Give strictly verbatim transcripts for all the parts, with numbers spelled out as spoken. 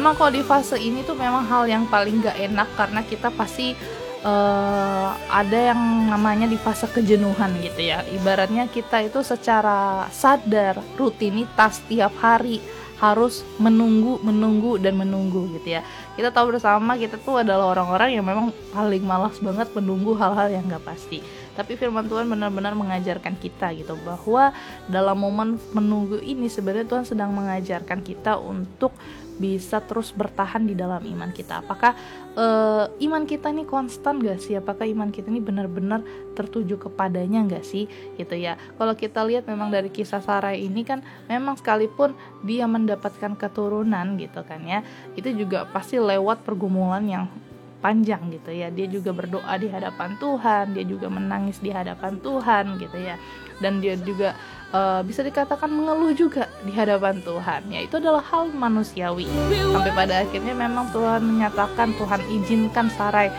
memang kalau di fase ini tuh memang hal yang paling gak enak, karena kita pasti uh, ada yang namanya di fase kejenuhan gitu ya. Ibaratnya kita itu secara sadar, rutinitas tiap hari harus menunggu, menunggu, dan menunggu gitu ya. Kita tahu bersama kita tuh adalah orang-orang yang memang paling malas banget menunggu hal-hal yang gak pasti. Tapi firman Tuhan benar-benar mengajarkan kita gitu, bahwa dalam momen menunggu ini sebenarnya Tuhan sedang mengajarkan kita untuk bisa terus bertahan di dalam iman kita. Apakah uh, iman kita ini konstan gak sih? Apakah iman kita ini benar-benar tertuju kepadanya gak sih? Gitu ya. Kalau kita lihat memang dari kisah Sarai ini kan, memang sekalipun dia mendapatkan keturunan gitu kan ya, itu juga pasti lewat pergumulan yang panjang gitu ya. Dia juga berdoa di hadapan Tuhan, dia juga menangis di hadapan Tuhan gitu ya, dan dia juga uh, bisa dikatakan mengeluh juga di hadapan Tuhan ya. Itu adalah hal manusiawi, sampai pada akhirnya memang Tuhan menyatakan, Tuhan izinkan Sarai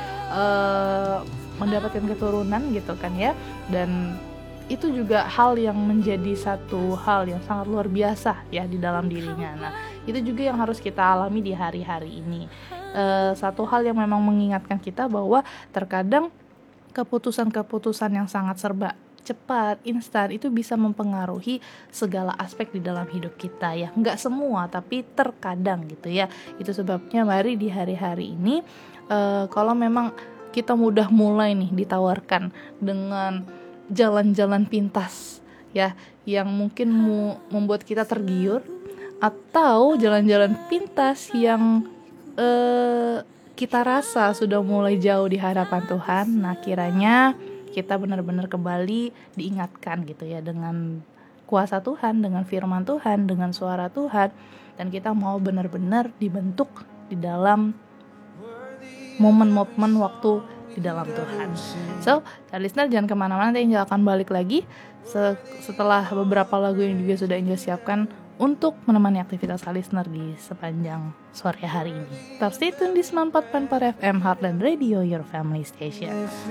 uh, mendapatkan keturunan gitu kan ya. Dan itu juga hal yang menjadi satu hal yang sangat luar biasa ya di dalam dirinya. Nah, itu juga yang harus kita alami di hari-hari ini. Uh, satu hal yang memang mengingatkan kita bahwa terkadang keputusan-keputusan yang sangat serba cepat, instan, itu bisa mempengaruhi segala aspek di dalam hidup kita ya. Nggak semua, tapi terkadang gitu ya. Itu sebabnya mari di hari-hari ini, uh, kalau memang kita mudah mulai nih ditawarkan dengan jalan-jalan pintas ya, yang mungkin mu, membuat kita tergiur, atau jalan-jalan pintas yang Uh, kita rasa sudah mulai jauh di hadapan Tuhan. Nah, kiranya kita benar-benar kembali diingatkan gitu ya, dengan kuasa Tuhan, dengan firman Tuhan, dengan suara Tuhan, dan kita mau benar-benar dibentuk di dalam momen-momen waktu di dalam Tuhan. So, listener, jangan kemana-mana, nanti Angel akan balik lagi setelah beberapa lagu yang juga sudah Angel siapkan untuk menemani aktivitas listener di sepanjang sore hari ini. Tetap stay tune di sembilan puluh empat koma empat F M Heartland Radio, your family station.